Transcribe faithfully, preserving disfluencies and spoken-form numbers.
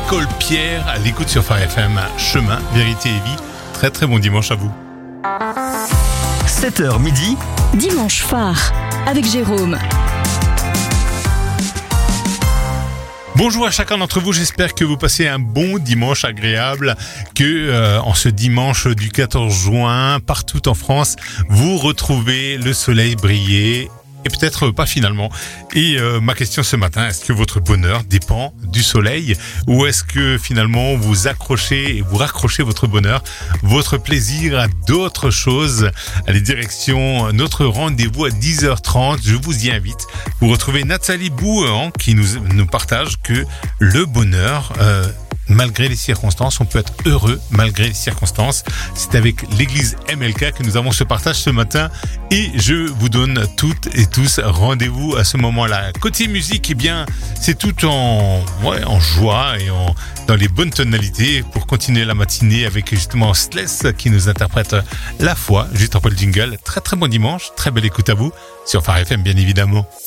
Nicole Pierre à l'écoute sur Phare F M. Chemin, vérité et vie. Très très bon dimanche à vous. sept heures midi. Dimanche Phare avec Jérôme. Bonjour à chacun d'entre vous, j'espère que vous passez un bon dimanche agréable, que euh, en ce dimanche du quatorze juin, partout en France, vous retrouvez le soleil briller. Et peut-être pas finalement. Et euh, ma question ce matin, est-ce que votre bonheur dépend du soleil ou est-ce que finalement vous accrochez et vous raccrochez votre bonheur, votre plaisir à d'autres choses? Allez, direction notre rendez-vous à dix heures trente, je vous y invite. Vous retrouvez Nathalie Bouhan qui nous, nous partage que le bonheur... Euh, Malgré les circonstances, on peut être heureux malgré les circonstances. C'est avec l'église M L K que nous avons ce partage ce matin et je vous donne toutes et tous rendez-vous à ce moment-là. Côté musique, eh bien, c'est tout en, ouais, en joie et en, dans les bonnes tonalités pour continuer la matinée avec justement Sless qui nous interprète La Foi, juste après le jingle. Très très bon dimanche, très belle écoute à vous sur Phare F M bien évidemment.